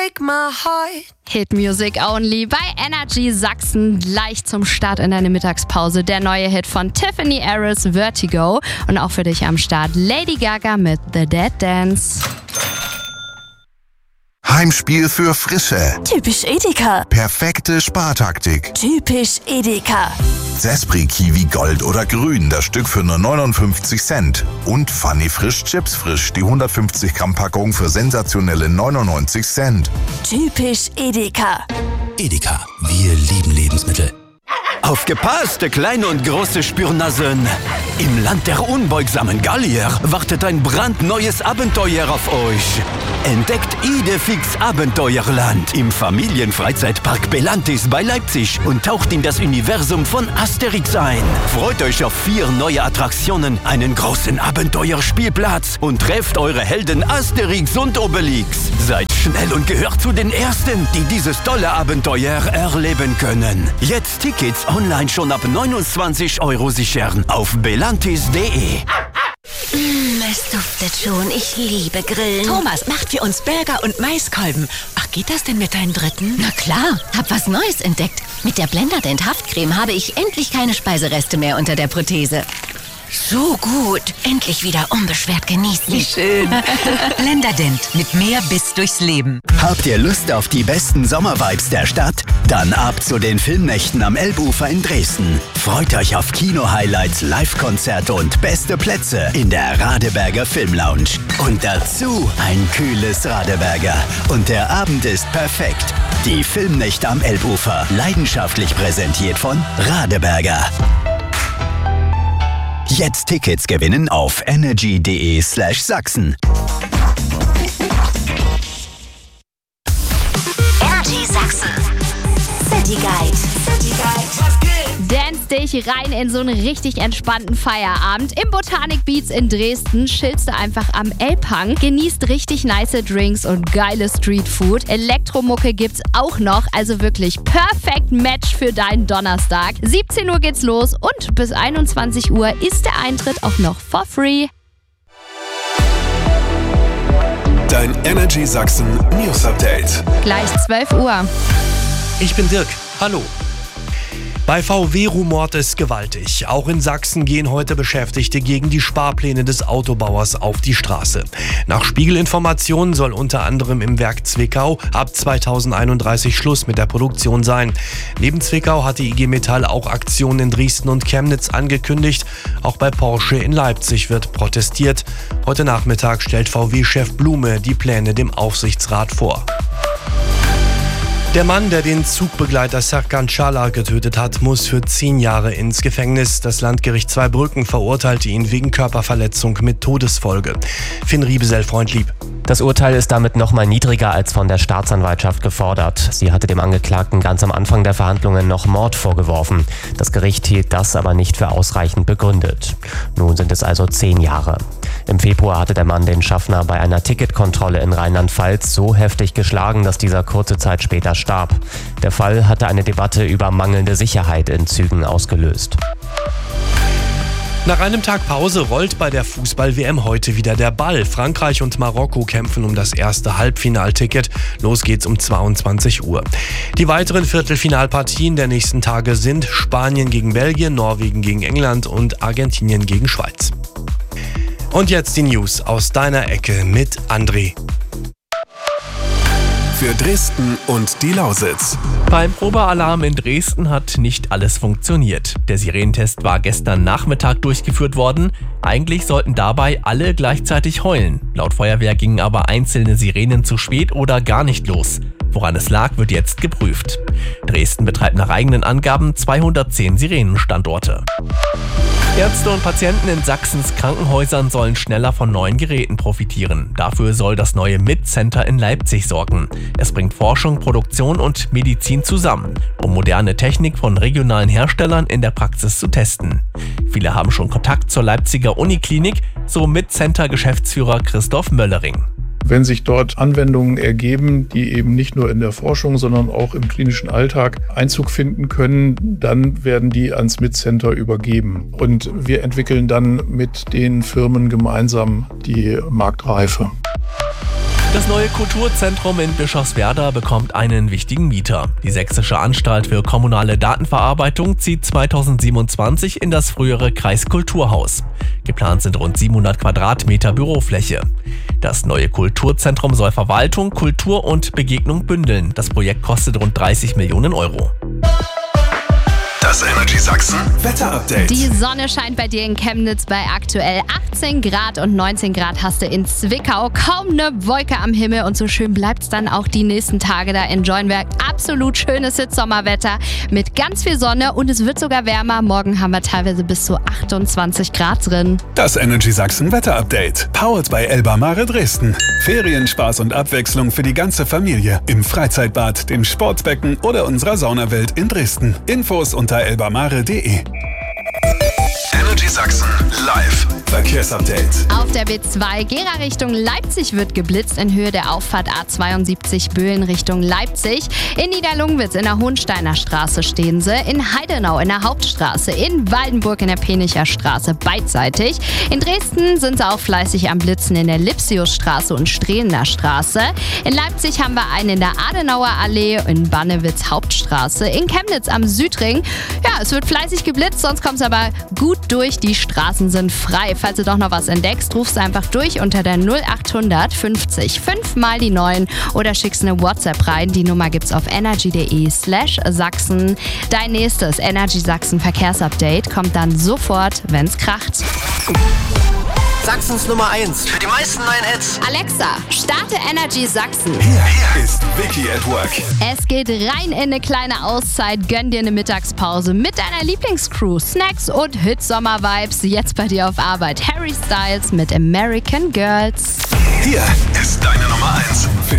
break my heart. Hit Music Only bei Energy Sachsen. Gleich zum Start in deine Mittagspause der neue Hit von Tiffany Harris, Vertigo. Und auch für dich am Start Lady Gaga mit The Dead Dance. Heimspiel für Frische. Typisch Edeka. Perfekte Spartaktik. Typisch Edeka. Zespri Kiwi Gold oder Grün, das Stück für nur 59 Cent. Und Funny Frisch Chips Frisch, die 150 Gramm Packung für sensationelle 99 Cent. Typisch Edeka. Edeka, wir lieben Lebensmittel. Aufgepasst, kleine und große Spürnasen! Im Land der unbeugsamen Gallier wartet ein brandneues Abenteuer auf euch. Entdeckt Idefix Abenteuerland im Familienfreizeitpark Belantis bei Leipzig und taucht in das Universum von Asterix ein. Freut euch auf 4 neue Attraktionen, einen großen Abenteuerspielplatz und trefft eure Helden Asterix und Obelix. Seid schnell und gehört zu den Ersten, die dieses tolle Abenteuer erleben können. Jetzt Tickets online schon ab 29 € sichern auf belantis.de. Es duftet schon. Ich liebe Grillen. Thomas macht für uns Burger und Maiskolben. Ach, geht das denn mit deinen Dritten? Na klar, hab was Neues entdeckt. Mit der Blenderdent Haftcreme habe ich endlich keine Speisereste mehr unter der Prothese. So gut. Endlich wieder unbeschwert genießen. Wie schön. Blenderdent. Mit mehr Biss durchs Leben. Habt ihr Lust auf die besten Sommervibes der Stadt? Dann ab zu den Filmnächten am Elbufer in Dresden. Freut euch auf Kino-Highlights, Live-Konzerte und beste Plätze in der Radeberger Filmlounge. Und dazu ein kühles Radeberger. Und der Abend ist perfekt. Die Filmnächte am Elbufer. Leidenschaftlich präsentiert von Radeberger. Jetzt Tickets gewinnen auf energy.de/Sachsen. Energy Sachsen. City Guide. Dance dich rein in so einen richtig entspannten Feierabend. Im Botanik Beats in Dresden chillst du einfach am Elbhang, genießt richtig nice Drinks und geile Streetfood. Elektromucke gibt's auch noch, also wirklich perfekt Match für deinen Donnerstag. 17 Uhr geht's los und bis 21 Uhr ist der Eintritt auch noch for free. Dein Energy Sachsen News Update. Gleich 12 Uhr. Ich bin Dirk. Hallo. Bei VW rumort es gewaltig. Auch in Sachsen gehen heute Beschäftigte gegen die Sparpläne des Autobauers auf die Straße. Nach Spiegelinformationen soll unter anderem im Werk Zwickau ab 2031 Schluss mit der Produktion sein. Neben Zwickau hat die IG Metall auch Aktionen in Dresden und Chemnitz angekündigt. Auch bei Porsche in Leipzig wird protestiert. Heute Nachmittag stellt VW-Chef Blume die Pläne dem Aufsichtsrat vor. Der Mann, der den Zugbegleiter Serkan Çağlar getötet hat, muss für 10 Jahre ins Gefängnis. Das Landgericht Zweibrücken verurteilte ihn wegen Körperverletzung mit Todesfolge. Finn Riebesell-Freundlieb. Das Urteil ist damit nochmal niedriger als von der Staatsanwaltschaft gefordert. Sie hatte dem Angeklagten ganz am Anfang der Verhandlungen noch Mord vorgeworfen. Das Gericht hielt das aber nicht für ausreichend begründet. Nun sind es also 10 Jahre. Im Februar hatte der Mann den Schaffner bei einer Ticketkontrolle in Rheinland-Pfalz so heftig geschlagen, dass dieser kurze Zeit später starb. Der Fall hatte eine Debatte über mangelnde Sicherheit in Zügen ausgelöst. Nach einem Tag Pause rollt bei der Fußball-WM heute wieder der Ball. Frankreich und Marokko kämpfen um das erste Halbfinalticket. Los geht's um 22 Uhr. Die weiteren Viertelfinalpartien der nächsten Tage sind Spanien gegen Belgien, Norwegen gegen England und Argentinien gegen Schweiz. Und jetzt die News aus deiner Ecke mit André. Für Dresden und die Lausitz. Beim Probealarm in Dresden hat nicht alles funktioniert. Der Sirenentest war gestern Nachmittag durchgeführt worden. Eigentlich sollten dabei alle gleichzeitig heulen. Laut Feuerwehr gingen aber einzelne Sirenen zu spät oder gar nicht los. Woran es lag, wird jetzt geprüft. Dresden betreibt nach eigenen Angaben 210 Sirenenstandorte. Ärzte und Patienten in Sachsens Krankenhäusern sollen schneller von neuen Geräten profitieren. Dafür soll das neue MIT-Center in Leipzig sorgen. Es bringt Forschung, Produktion und Medizin zusammen, um moderne Technik von regionalen Herstellern in der Praxis zu testen. Viele haben schon Kontakt zur Leipziger Uniklinik, so MIT-Center-Geschäftsführer Christoph Möllering. Wenn sich dort Anwendungen ergeben, die eben nicht nur in der Forschung, sondern auch im klinischen Alltag Einzug finden können, dann werden die ans MIT-Center übergeben. Und wir entwickeln dann mit den Firmen gemeinsam die Marktreife. Das neue Kulturzentrum in Bischofswerda bekommt einen wichtigen Mieter. Die Sächsische Anstalt für kommunale Datenverarbeitung zieht 2027 in das frühere Kreiskulturhaus. Geplant sind rund 700 Quadratmeter Bürofläche. Das neue Kulturzentrum soll Verwaltung, Kultur und Begegnung bündeln. Das Projekt kostet rund 30 Millionen Euro. Das Energy Sachsen Wetterupdate. Die Sonne scheint bei dir in Chemnitz bei aktuell 18 Grad und 19 Grad hast du in Zwickau. Kaum eine Wolke am Himmel und so schön bleibt es dann auch die nächsten Tage. Da enjoyen wir absolut schönes Sommerwetter mit ganz viel Sonne und es wird sogar wärmer. Morgen haben wir teilweise bis zu 28 Grad drin. Das Energy Sachsen Wetterupdate. Powered by Elba Mare Dresden. Ferien, Spaß und Abwechslung für die ganze Familie. Im Freizeitbad, dem Sportbecken oder unserer Saunawelt in Dresden. Infos unter elbamare.de. Energy Sachsen live. Verkehrsupdate. Auf der B2 Gera Richtung Leipzig wird geblitzt in Höhe der Auffahrt A72 Böhlen Richtung Leipzig. In Niederlungwitz in der Hohensteiner Straße stehen sie. In Heidenau in der Hauptstraße. In Waldenburg in der Penicher Straße beidseitig. In Dresden sind sie auch fleißig am Blitzen in der Lipsiusstraße und Strehender Straße. In Leipzig haben wir einen in der Adenauer Allee. In Bannewitz Hauptstraße. In Chemnitz am Südring. Ja, es wird fleißig geblitzt, sonst kommt es aber gut durch. Die Straßen sind frei. Falls du doch noch was entdeckst, rufst einfach durch unter der 0800 50 5 mal die 9 oder schickst eine WhatsApp rein. Die Nummer gibt's auf energy.de/Sachsen. Dein nächstes Energy Sachsen Verkehrsupdate kommt dann sofort, wenn's kracht. Sachsens Nummer 1 für die meisten neuen Hits. Alexa, starte Energy Sachsen. Hier ist Vicky at Work. Es geht rein in eine kleine Auszeit. Gönn dir eine Mittagspause mit deiner Lieblingscrew. Snacks und Hit-Sommer-Vibes. Jetzt bei dir auf Arbeit. Harry Styles mit American Girls. Hier ist deine Nummer 1.